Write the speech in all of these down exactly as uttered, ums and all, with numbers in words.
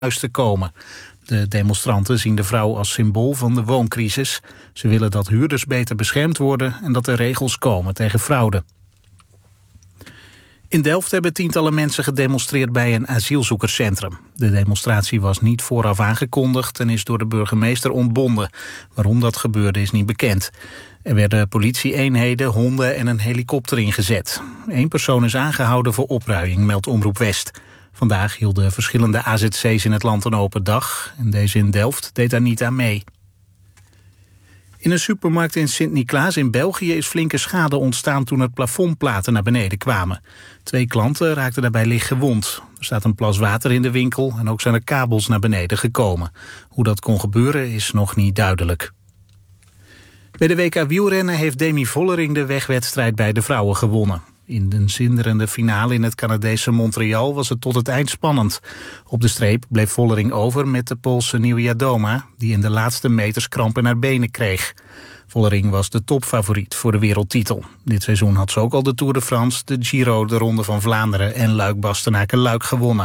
huis te komen. De demonstranten zien de vrouw als symbool van de wooncrisis. Ze willen dat huurders beter beschermd worden en dat er regels komen tegen fraude. In Delft hebben tientallen mensen gedemonstreerd bij een asielzoekerscentrum. De demonstratie was niet vooraf aangekondigd en is door de burgemeester ontbonden. Waarom dat gebeurde is niet bekend. Er werden politie-eenheden, honden en een helikopter ingezet. Eén persoon is aangehouden voor opruiing, meldt Omroep West. Vandaag hielden verschillende A Z C's in het land een open dag. En deze in Delft deed daar niet aan mee. In een supermarkt in Sint-Niklaas in België is flinke schade ontstaan toen er plafondplaten naar beneden kwamen. Twee klanten raakten daarbij licht gewond. Er staat een plas water in de winkel en ook zijn er kabels naar beneden gekomen. Hoe dat kon gebeuren is nog niet duidelijk. Bij de W K wielrennen heeft Demi Vollering de wegwedstrijd bij de vrouwen gewonnen. In de zinderende finale in het Canadese Montreal was het tot het eind spannend. Op de streep bleef Vollering over met de Poolse Niewiadoma, die in de laatste meters kramp in haar benen kreeg. Vollering was de topfavoriet voor de wereldtitel. Dit seizoen had ze ook al de Tour de France, de Giro, de Ronde van Vlaanderen en Luik-Bastenaken-Luik gewonnen.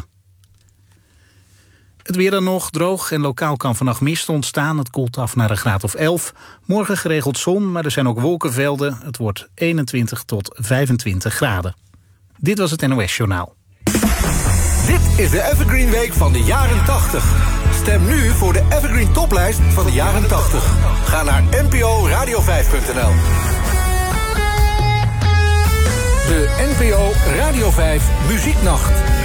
Het weer dan nog, droog en lokaal kan vannacht mist ontstaan. Het koelt af naar een graad of elf. Morgen geregeld zon, maar er zijn ook wolkenvelden. Het wordt eenentwintig tot vijfentwintig graden. Dit was het N O S-journaal. Dit is de Evergreen Week van de jaren tachtig. Stem nu voor de Evergreen Toplijst van de jaren tachtig. Ga naar n p o radio vijf punt n l. De N P O Radio vijf Muzieknacht.